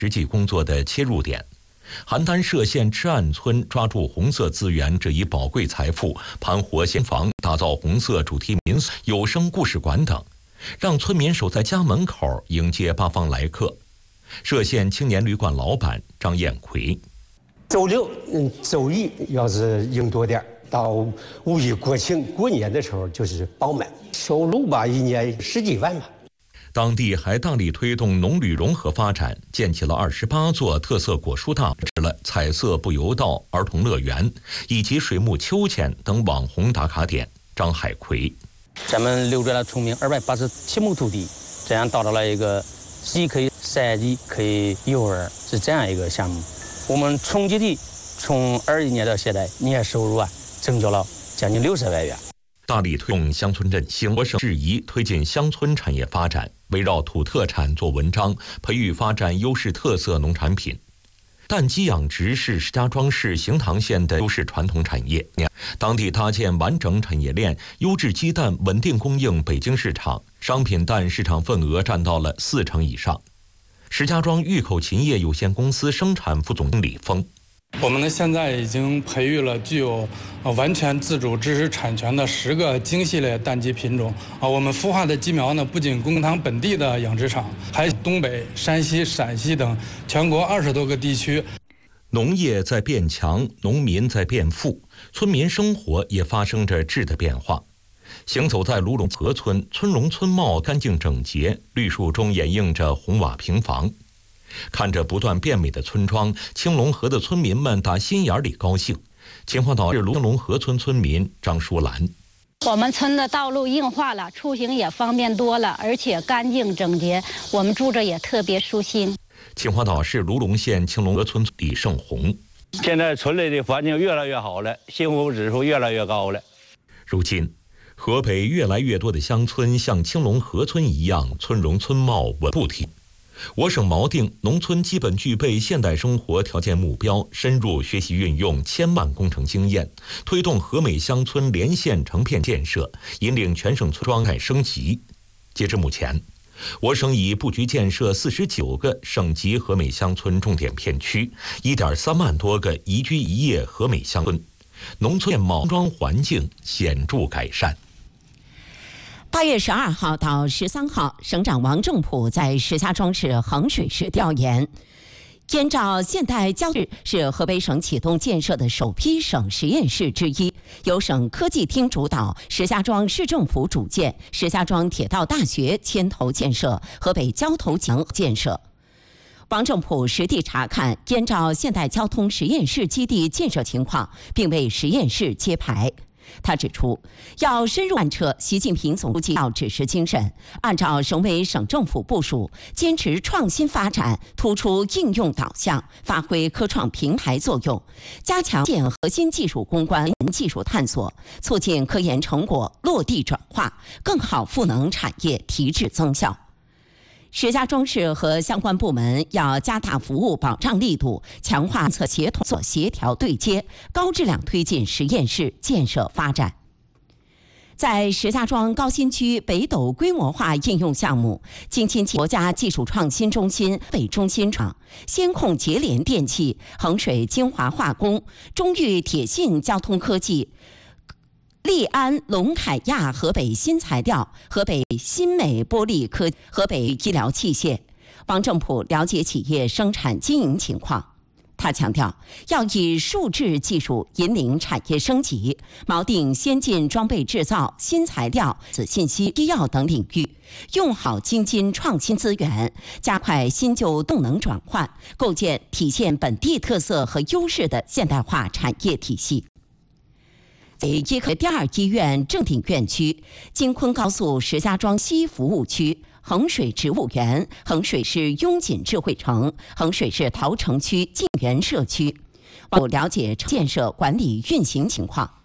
实际工作的切入点。邯郸歙县赤岸村抓住红色资源这一宝贵财富，盘活闲房，打造红色主题民宿、有声故事馆等，让村民守在家门口迎接八方来客。歙县青年旅馆老板张艳奎： 周六、周一要是人多点，到五一国庆、过年的时候就是爆满，收入吧一年10几万吧。 当地还大力推动农旅融合发展，建起了28座特色果蔬大棚，了彩色步游道、儿童乐园以及水木秋千等网红打卡点。张海奎： 咱们留着了村民287亩土地，这样达到了一个既可以散季可以幼儿是这样一个项目。我们村基地从21年到现在年收入增加了将近60万元。 大力推动乡村振兴，我省质疑推进乡村产业发展，围绕土特产做文章，培育发展优势特色农产品。蛋鸡养殖是石家庄市行塘县的优势传统产业，当地搭建完整产业链，优质鸡蛋稳定供应北京市场，商品蛋市场份额占到了40%以上。石家庄玉口禽业有限公司生产副总经理封： 我们呢现在已经培育了具有完全自主知识产权的10个精细类蛋鸡品种我们孵化的鸡苗呢，不仅供塘本地的养殖场，还东北、山西、陕西等全国20多个地区。 农业在变强，农民在变富，村民生活也发生着质的变化。行走在卢龙河村，村容村貌干净整洁，绿树中掩映着红瓦平房。看着不断变美的村庄，青龙河的村民们打心眼里高兴。秦皇岛市青龙河村村民张淑兰： 我们村的道路硬化了，出行也方便多了，而且干净整洁，我们住着也特别舒心。 秦皇岛市卢龙县青龙河村李胜红： 现在村里的环境越来越好了，幸福指数越来越高了。 如今河北越来越多的乡村像青龙河村一样，村容村貌稳步提。我省锚定农村基本具备现代生活条件目标，深入学习运用千万工程经验，推动和美乡村连县成片建设，引领全省村庄改升级。截至目前，我省已布局建设49个省级和美乡村重点片区，1.3万多个宜居宜业和美乡村，农村面庄环境显著改善。 8月12号到13号，省长王正普在石家庄市衡水市调研。燕赵现代交通是河北省启动建设的首批省实验室之一，由省科技厅主导，石家庄市政府主建，石家庄铁道大学牵头建设，河北交头建设。王正普实地查看燕赵现代交通实验室基地建设情况，并为实验室揭牌。他指出，要深入贯彻习近平总书记要指示精神，按照省委省政府部署，坚持创新发展，突出应用导向，发挥科创平台作用，加强建核心技术攻关、技术探索，促进科研成果落地转化，更好赋能产业提质增效。石家庄市和相关部门要加大服务保障力度，强化政策协调对接，高质量推进实验室建设发展。在石家庄高新区北斗规模化应用项目，京津冀国家技术创新中心北中心厂、先控节联电器、衡水精华化工、中裕铁信交通科技、利安龙凯亚河北新材料、河北新美玻璃科、河北医疗器械。王正普了解企业生产经营情况，他强调要以数字技术引领产业升级，锚定先进装备制造、新材料、子信息、医药等领域，用好京津创新资源，加快新旧动能转换，构建体现本地特色和优势的现代化产业体系。结合第2医院正定院区、京昆高速石家庄西服务区、衡水植物园、衡水市雍锦智慧城、衡水市桃城区晋源社区，了解建设管理运行情况。